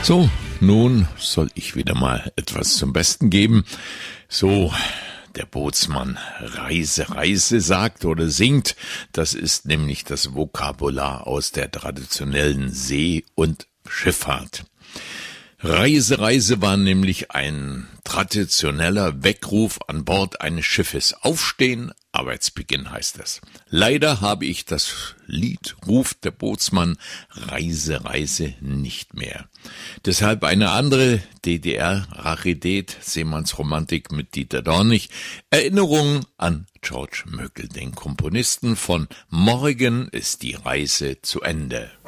So, nun soll ich wieder mal etwas zum Besten geben. So, der Bootsmann Reise, Reise sagt oder singt, das ist nämlich das Vokabular aus der traditionellen See- und Schifffahrt. Reise, Reise war nämlich ein traditioneller Weckruf an Bord eines Schiffes. Aufstehen, Arbeitsbeginn heißt es. Leider habe ich das Lied Ruft der Bootsmann Reise, Reise nicht mehr. Deshalb eine andere DDR-Rarität, Seemannsromantik mit Dieter Dornig, Erinnerung an George Möckel, den Komponisten von Morgen ist die Reise zu Ende.